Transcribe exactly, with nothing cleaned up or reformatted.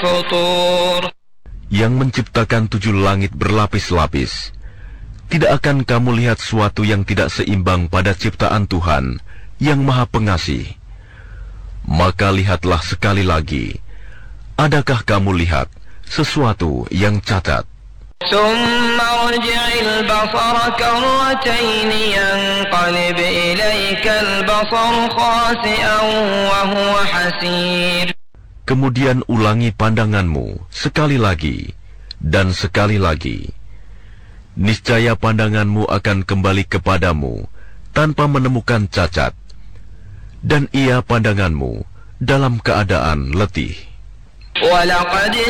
فطور yang menciptakan tujuh langit berlapis-lapis. Tidak akan kamu lihat suatu yang tidak seimbang pada ciptaan Tuhan yang Maha Pengasih. Maka lihatlah sekali lagi. Adakah kamu lihat sesuatu yang cacat? ثم ارجع البصر كرتين ينقلب إليك البصر خاسئا وهو حسير. Kemudian ulangi pandanganmu sekali lagi dan sekali lagi. Niscaya pandanganmu akan kembali kepadamu tanpa menemukan cacat, dan ia pandanganmu dalam keadaan letih. وَلَقَدْ